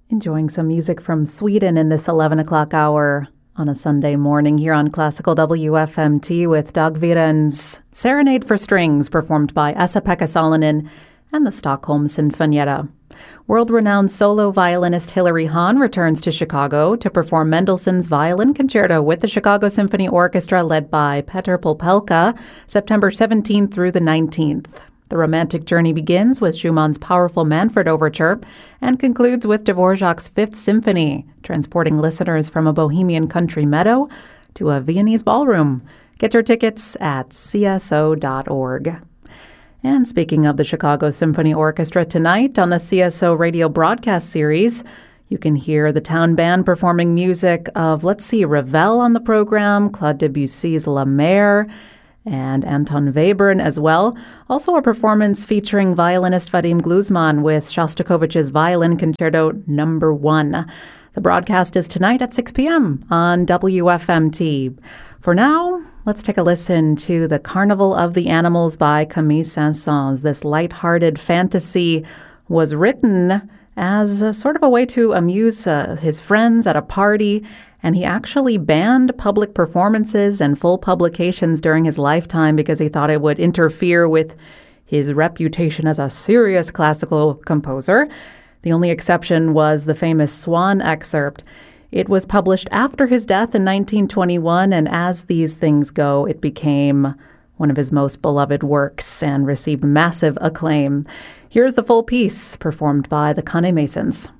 Enjoying some music from Sweden in this 11 o'clock hour on a Sunday morning here on Classical WFMT with Dag Viren's Serenade for Strings, performed by Esa-Pekka Salonen and the Stockholm Sinfonietta. World-renowned solo violinist Hilary Hahn returns to Chicago to perform Mendelssohn's Violin Concerto with the Chicago Symphony Orchestra led by Petr Popelka, September 17th through the 19th. The romantic journey begins with Schumann's powerful Manfred Overture and concludes with Dvorak's Fifth Symphony, transporting listeners from a Bohemian country meadow to a Viennese ballroom. Get your tickets at cso.org. And speaking of the Chicago Symphony Orchestra, tonight on the CSO radio broadcast series, you can hear the town band performing music of, Ravel on the program, Claude Debussy's La Mer, and Anton Webern as well. Also a performance featuring violinist Vadim Gluzman with Shostakovich's Violin Concerto No. 1. The broadcast is tonight at 6 p.m. on WFMT. For now, let's take a listen to The Carnival of the Animals by Camille Saint-Saëns. This lighthearted fantasy was written as a sort of a way to amuse his friends at a party, and he actually banned public performances and full publications during his lifetime because he thought it would interfere with his reputation as a serious classical composer. The only exception was the famous Swan excerpt. It was published after his death in 1921, and as these things go, it became one of his most beloved works and received massive acclaim. Here's the full piece performed by the Conné Masons.